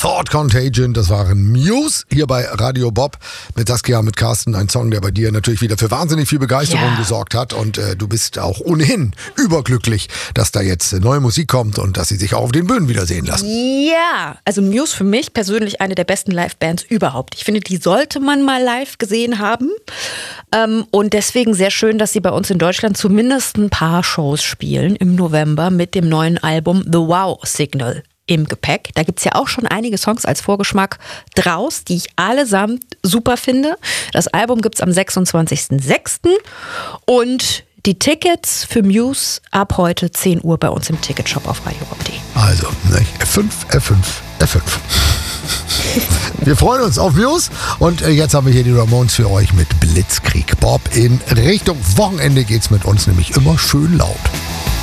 Thought Contagion, das waren Muse hier bei Radio Bob mit Saskia, mit Carsten. Ein Song, der bei dir natürlich wieder für wahnsinnig viel Begeisterung gesorgt hat. Und du bist auch ohnehin überglücklich, dass da jetzt neue Musik kommt und dass sie sich auch auf den Bühnen wiedersehen lassen. Ja, also Muse für mich persönlich eine der besten Live-Bands überhaupt. Ich finde, die sollte man mal live gesehen haben. Und deswegen sehr schön, dass sie bei uns in Deutschland zumindest ein paar Shows spielen im November mit dem neuen Album The Wow Signal im Gepäck. Da gibt es ja auch schon einige Songs als Vorgeschmack draus, die ich allesamt super finde. Das Album gibt es am 26.06. und die Tickets für Muse ab heute 10 Uhr bei uns im Ticketshop auf radiobob.de. Also, F5, F5, F5. Wir freuen uns auf Muse und jetzt haben wir hier die Ramones für euch mit Blitzkrieg Bob. In Richtung Wochenende geht's mit uns nämlich immer schön laut.